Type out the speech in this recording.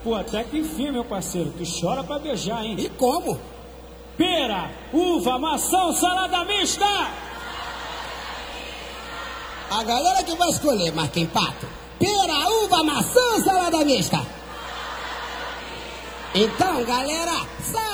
Pô, até que enfim, meu parceiro. Tu chora pra beijar, hein? E como? Pera, uva, maçã, salada mista! A galera que vai escolher, Marquinhos Pato. Pera, uva, maçã, salada mista. Então, galera, sai!